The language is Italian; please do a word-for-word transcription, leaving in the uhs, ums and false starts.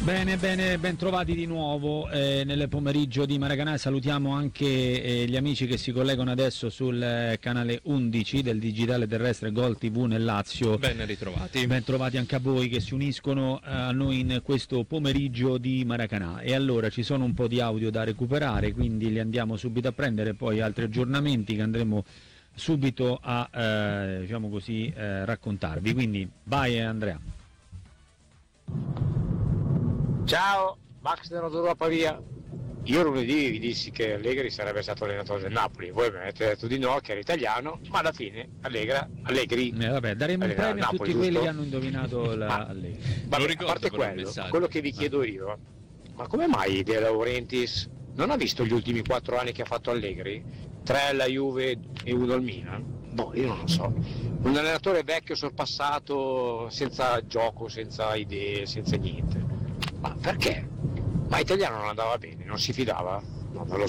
Bene, bene, ben trovati di nuovo eh, nel pomeriggio di Maracanã. Salutiamo anche eh, gli amici che si collegano adesso sul eh, canale undici del digitale terrestre Gol tivù nel Lazio. Ben ritrovati. Ben trovati anche a voi che si uniscono eh, a noi in questo pomeriggio di Maracanã. E allora ci sono un po' di audio da recuperare, quindi li andiamo subito a prendere, poi altri aggiornamenti che andremo subito a eh, diciamo così, eh, raccontarvi. Quindi vai Andrea. Ciao, Max dell'Europa Pavia. Io lunedì vi dissi che Allegri sarebbe stato allenatore del Napoli, voi mi avete detto di no, che era italiano, ma alla fine Allegra, Allegri eh, vabbè, daremo un premio a tutti Napoli, quelli giusto? che hanno indovinato la Ma, Allegri. vabbè, ricordo, a parte però, il quello, messaggio. quello che vi chiedo io, ma come mai De Laurentiis non ha visto gli ultimi quattro anni che ha fatto Allegri? Tre alla Juve e uno al Milan? Boh, io non lo so. Un allenatore vecchio, sorpassato, senza gioco, senza idee, senza niente. Ma perché? Ma italiano non andava bene, non si fidava? No, non lo